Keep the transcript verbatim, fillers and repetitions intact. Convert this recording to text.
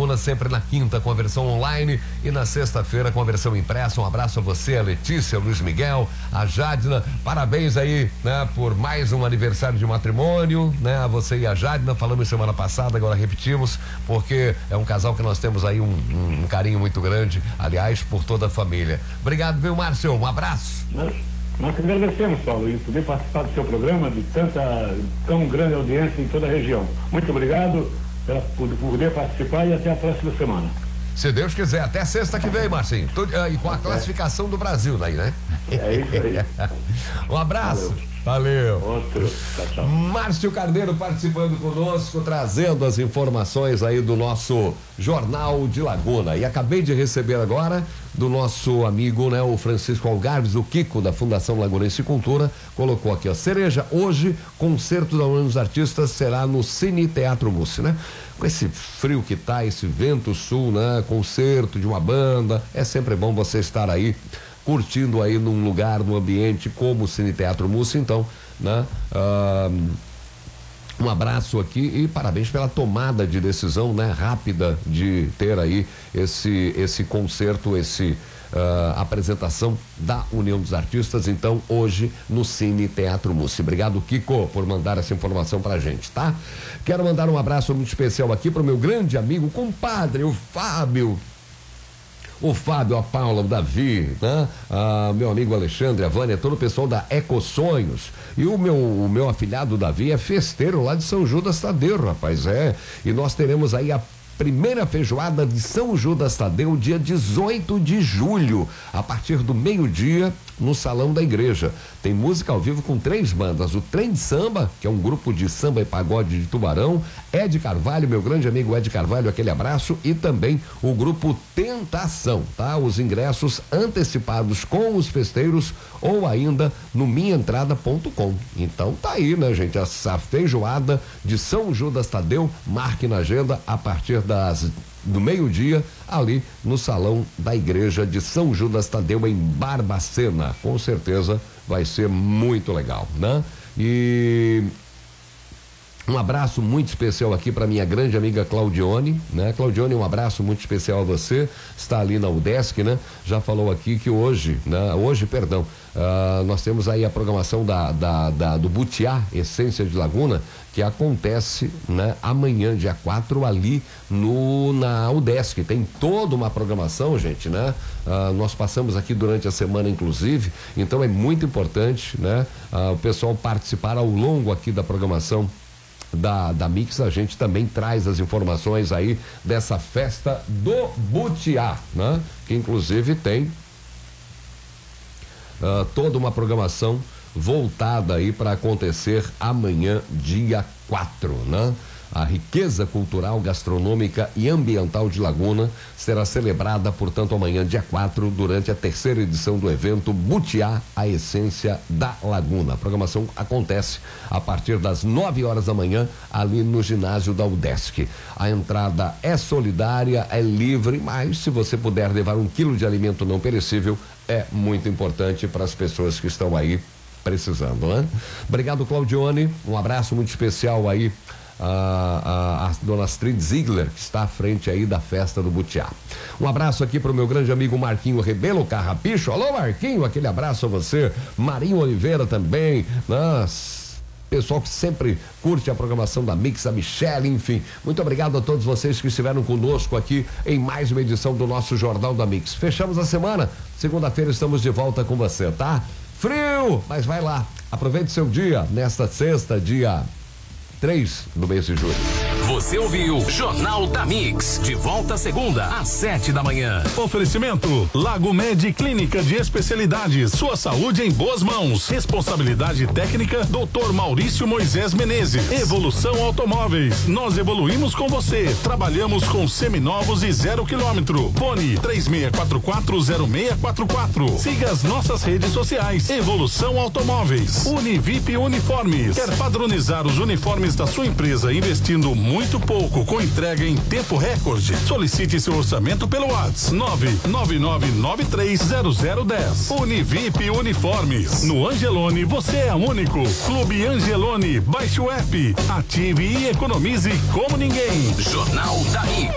Laguna, sempre na quinta com a versão online e na sexta-feira com a versão impressa. Um abraço a você, a Letícia, o Luiz Miguel, a Jadna. Parabéns aí, né, por mais um aniversário de matrimônio, né? A você e a Jadna, falamos semana passada, agora repetimos, porque é um casal que nós temos aí um, um, um carinho muito grande, aliás, por toda a família. Obrigado, viu, Márcio? Um abraço. Nós, nós que agradecemos, Paulo, e poder participar do seu programa, de tanta, tão grande audiência em toda a região. Muito obrigado pela, por poder participar e até a próxima semana. Se Deus quiser, até sexta que vem, Marcinho. Tudo, e com a classificação do Brasil daí, né? É isso aí. Um abraço. Valeu. Valeu. Outro. Tchau, tchau. Márcio Carneiro participando conosco, trazendo as informações aí do nosso Jornal de Laguna. E acabei de receber agora do nosso amigo, né, o Francisco Algarves, o Kiko, da Fundação Lagunense Cultura, colocou aqui, ó, cereja, hoje, concerto da União dos Artistas será no Cine Teatro Mussi, né? Com esse frio que tá, esse vento sul, né? Concerto de uma banda, é sempre bom você estar aí curtindo aí num lugar, num ambiente como o Cine Teatro Mussi, então, né? Ah, um abraço aqui e parabéns pela tomada de decisão, né? Rápida de ter aí esse, esse concerto, esse Uh, apresentação da União dos Artistas, então, hoje no Cine Teatro Mussi. Obrigado, Kiko, por mandar essa informação pra gente, tá? Quero mandar um abraço muito especial aqui pro meu grande amigo, compadre, o Fábio. O Fábio, a Paula, o Davi, né? Ah, meu amigo Alexandre, a Vânia, todo o pessoal da Eco Sonhos. E o meu, o meu afilhado Davi é festeiro lá de São Judas Tadeu, rapaz, é. E nós teremos aí a primeira feijoada de São Judas Tadeu, dia dezoito de julho, a partir do meio-dia, no Salão da Igreja. Tem música ao vivo com três bandas: o Trem de Samba, que é um grupo de samba e pagode de Tubarão, Ed Carvalho, meu grande amigo Ed Carvalho, aquele abraço, e também o grupo Tentação, tá? Os ingressos antecipados com os festeiros ou ainda no minha entrada ponto com. Então tá aí, né, gente? Essa feijoada de São Judas Tadeu, marque na agenda a partir das do meio-dia, ali no Salão da Igreja de São Judas Tadeu, em Barbacena. Com certeza vai ser muito legal, né? E um abraço muito especial aqui para minha grande amiga Claudione, né? Claudione, um abraço muito especial a você, está ali na UDESC, né? Já falou aqui que hoje, né? Hoje, perdão, uh, nós temos aí a programação da, da, da do Butiá, Essência de Laguna, que acontece, né? Amanhã, dia quatro, ali no, na UDESC. Tem toda uma programação, gente, né? Uh, nós passamos aqui durante a semana, inclusive, então é muito importante, né? Uh, o pessoal participar ao longo aqui da programação Da, da Mix. A gente também traz as informações aí dessa festa do Butiá, né? Que inclusive tem uh, toda uma programação voltada aí para acontecer amanhã, dia quatro, né? A riqueza cultural, gastronômica e ambiental de Laguna será celebrada, portanto, amanhã, dia quatro, durante a terceira edição do evento Butiá, a Essência da Laguna. A programação acontece a partir das nove horas da manhã, ali no ginásio da UDESC. A entrada é solidária, é livre, mas se você puder levar um quilo de alimento não perecível, é muito importante para as pessoas que estão aí precisando, né? Obrigado, Claudione. Um abraço muito especial aí A, a, a dona Astrid Ziegler, que está à frente aí da festa do Butiá. Um abraço aqui pro meu grande amigo Marquinho Rebelo Carrapicho. Alô, Marquinho, aquele abraço a você. Marinho Oliveira também, nas pessoal que sempre curte a programação da Mix, a Michelle, enfim. Muito obrigado a todos vocês que estiveram conosco aqui em mais uma edição do nosso Jornal da Mix. Fechamos a semana, segunda-feira estamos de volta com você, tá? Frio, mas vai lá, aproveite seu dia nesta sexta, dia três do mês de julho. Você ouviu Jornal da Mix, de volta segunda às sete da manhã. Oferecimento Lago Med Clínica de Especialidades, sua saúde em boas mãos. Responsabilidade técnica doutor Maurício Moisés Menezes. Evolução Automóveis, nós evoluímos com você. Trabalhamos com seminovos e zero quilômetro. Fone três seis quatro quatro zero seis quatro quatro. Siga as nossas redes sociais. Evolução Automóveis. Univip Uniformes. Quer padronizar os uniformes da sua empresa investindo muito Muito pouco, com entrega em tempo recorde. Solicite seu orçamento pelo WhatsApp nove nove nove nove três zero zero um zero. Univip Uniformes. No Angelone você é único. Clube Angelone. Baixe o app, ative e economize como ninguém. Jornal da Mix.